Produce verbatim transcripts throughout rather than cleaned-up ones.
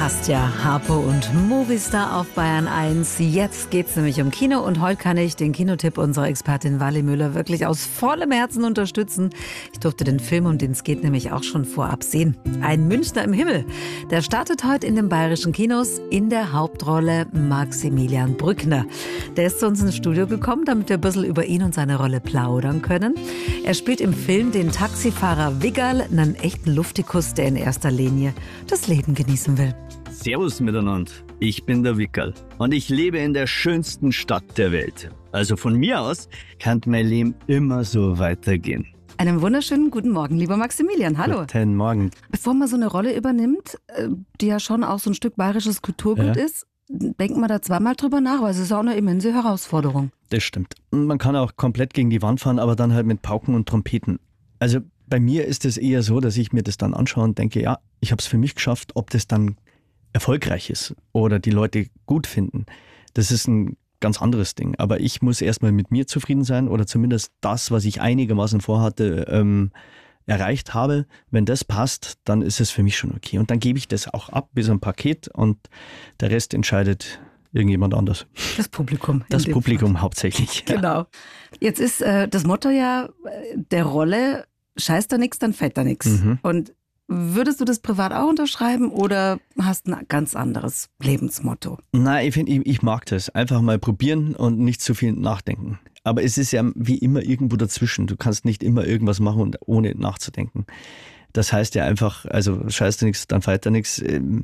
Passt ja, Harpo und Movistar auf Bayern eins. Jetzt geht's nämlich um Kino und heute kann ich den Kinotipp unserer Expertin Wally Müller wirklich aus vollem Herzen unterstützen. Ich durfte den Film, um den es geht, nämlich auch schon vorab sehen. Ein Münchner im Himmel. Der startet heute in den bayerischen Kinos, in der Hauptrolle Maximilian Brückner. Der ist zu uns ins Studio gekommen, damit wir ein bisschen über ihn und seine Rolle plaudern können. Er spielt im Film den Taxifahrer Wiggerl, einen echten Luftikus, der in erster Linie das Leben genießen will. Servus miteinander, ich bin der Wickerl und ich lebe in der schönsten Stadt der Welt. Also von mir aus kann mein Leben immer so weitergehen. Einen wunderschönen guten Morgen, lieber Maximilian. Hallo. Guten Morgen. Bevor man so eine Rolle übernimmt, die ja schon auch so ein Stück bayerisches Kulturgut ja. ist, denkt man da zweimal drüber nach, weil es ist auch eine immense Herausforderung. Das stimmt. Man kann auch komplett gegen die Wand fahren, aber dann halt mit Pauken und Trompeten. Also bei mir ist es eher so, dass ich mir das dann anschaue und denke, ja, ich habe es für mich geschafft, ob das dann erfolgreich ist oder die Leute gut finden. Das ist ein ganz anderes Ding. Aber ich muss erstmal mit mir zufrieden sein oder zumindest das, was ich einigermaßen vorhatte, ähm, erreicht habe. Wenn das passt, dann ist es für mich schon okay. Und dann gebe ich das auch ab, wie so ein Paket und der Rest entscheidet irgendjemand anders. Das Publikum. Das Publikum Fall. Hauptsächlich. Ja. Genau. Jetzt ist äh, das Motto ja der Rolle, scheißt da nix, dann fällt da nix. Mhm. Und würdest du das privat auch unterschreiben oder hast ein ganz anderes Lebensmotto? Nein, ich finde, ich, ich mag das. Einfach mal probieren und nicht zu viel nachdenken. Aber es ist ja wie immer irgendwo dazwischen. Du kannst nicht immer irgendwas machen, ohne nachzudenken. Das heißt ja einfach, also scheißt du nichts, dann fällt da nichts.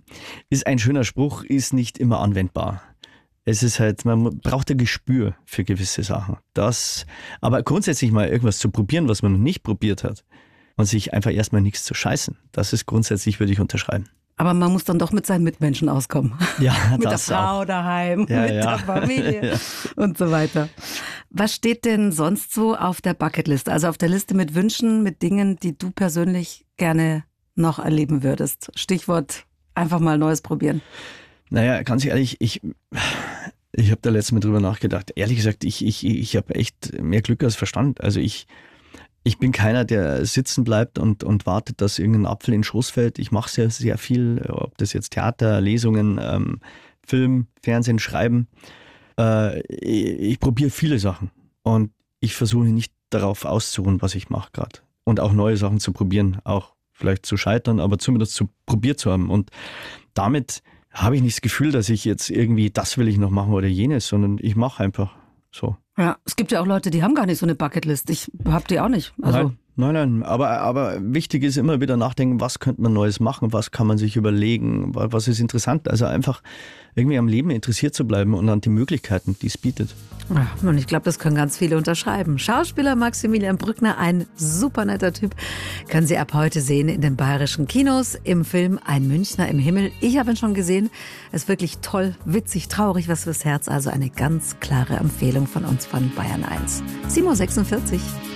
Ist ein schöner Spruch, ist nicht immer anwendbar. Es ist halt, man braucht ein Gespür für gewisse Sachen. Das, aber grundsätzlich mal irgendwas zu probieren, was man noch nicht probiert hat und sich einfach erstmal nichts zu scheißen, das ist grundsätzlich, würde ich unterschreiben. Aber man muss dann doch mit seinen Mitmenschen auskommen. Ja, mit das der Frau auch. daheim, ja, mit ja. der Familie ja. und so weiter. Was steht denn sonst so auf der Bucketlist? Also auf der Liste mit Wünschen, mit Dingen, die du persönlich gerne noch erleben würdest? Stichwort einfach mal Neues probieren. Naja, ganz ehrlich, ich, ich habe da letztes Mal drüber nachgedacht. Ehrlich gesagt, ich, ich, ich habe echt mehr Glück als Verstand. Also ich, ich bin keiner, der sitzen bleibt und, und wartet, dass irgendein Apfel in den Schoß fällt. Ich mache sehr, sehr viel, ob das jetzt Theater, Lesungen, ähm, Film, Fernsehen, Schreiben. Äh, ich ich probiere viele Sachen und ich versuche nicht darauf auszuruhen, was ich mache gerade. Und auch neue Sachen zu probieren, auch vielleicht zu scheitern, aber zumindest zu probiert zu haben. Und damit habe ich nicht das Gefühl, dass ich jetzt irgendwie, das will ich noch machen oder jenes, sondern ich mache einfach so. Ja, es gibt ja auch Leute, die haben gar nicht so eine Bucketlist. Ich habe die auch nicht. Also nein, nein, nein. Aber, aber wichtig ist immer wieder nachdenken, was könnte man Neues machen, was kann man sich überlegen, was ist interessant. Also einfach irgendwie am Leben interessiert zu bleiben und an die Möglichkeiten, die es bietet. Ja, und ich glaube, das können ganz viele unterschreiben. Schauspieler Maximilian Brückner, ein super netter Typ, können Sie ab heute sehen in den bayerischen Kinos im Film Ein Münchner im Himmel. Ich habe ihn schon gesehen. Es ist wirklich toll, witzig, traurig, was fürs Herz. Also eine ganz klare Empfehlung von uns von Bayern eins. sieben Uhr sechsundvierzig.